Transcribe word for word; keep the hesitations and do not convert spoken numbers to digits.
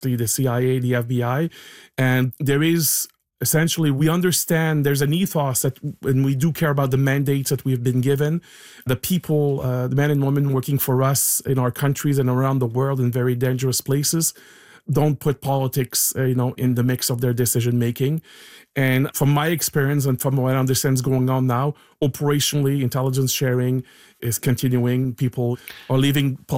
the, the C I A, the F B I. And there is essentially, we understand there's an ethos that, and we do care about the mandates that we've been given. The people, uh, the men and women working for us in our countries and around the world in very dangerous places, don't put politics, uh, you know, in the mix of their decision making. And from my experience and from what I understand is going on now, operationally, intelligence sharing is continuing. People are leaving